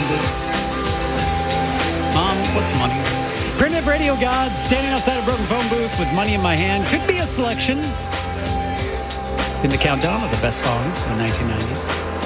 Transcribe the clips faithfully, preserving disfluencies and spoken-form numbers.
Mom, what's money? Primitive Radio Gods, standing outside a broken phone booth with money in my hand. Could be a selection in the countdown of the best songs in the nineteen nineties.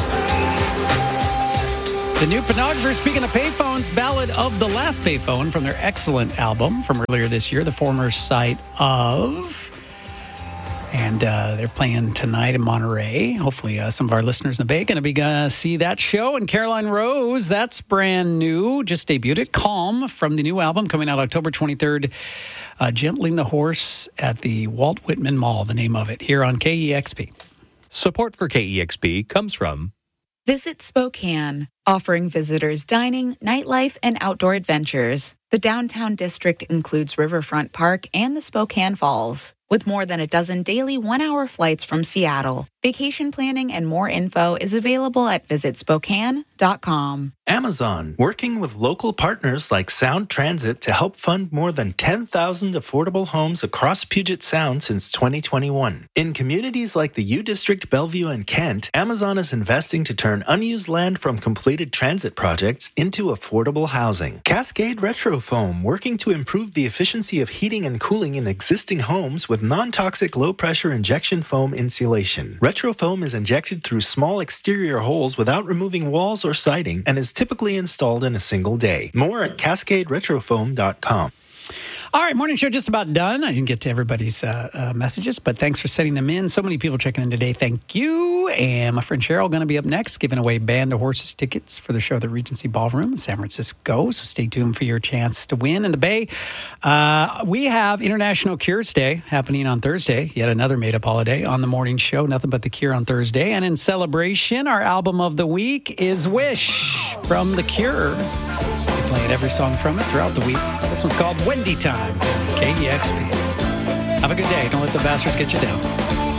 The new Pornographer, speaking of payphones, Ballad of the Last Payphone from their excellent album from earlier this year, the former site of... And uh, they're playing tonight in Monterey. Hopefully uh, some of our listeners in the Bay are going to be going to see that show. And Caroline Rose, that's brand new. Just debuted it. Calm from the new album coming out October twenty-third. Uh, Gentling the Horse at the Walt Whitman Mall, the name of it, here on K E X P. Support for K E X P comes from Visit Spokane, offering visitors dining, nightlife, and outdoor adventures. The downtown district includes Riverfront Park and the Spokane Falls, with more than a dozen daily one-hour flights from Seattle. Vacation planning and more info is available at visit spokane dot com. Amazon, working with local partners like Sound Transit to help fund more than ten thousand affordable homes across Puget Sound since twenty twenty-one. In communities like the U District, Bellevue, and Kent, Amazon is investing to turn unused land from completed transit projects into affordable housing. Cascade Retrofoam, working to improve the efficiency of heating and cooling in existing homes with non-toxic low-pressure injection foam insulation. Retrofoam is injected through small exterior holes without removing walls or siding and is typically installed in a single day. More at cascade retrofoam dot com. All right, morning show just about done. I didn't get to everybody's uh, uh, messages, but thanks for sending them in. So many people checking in today. Thank you. And my friend Cheryl going to be up next, giving away Band of Horses tickets for the show at the Regency Ballroom in San Francisco. So stay tuned for your chance to win in the Bay. Uh, we have International Cures Day happening on Thursday. Yet another made-up holiday on the morning show. Nothing but the Cure on Thursday. And in celebration, our album of the week is Wish from The Cure. Playing every song from it throughout the week. This one's called Wendy Time, K E X P. Have a good day. Don't let the bastards get you down.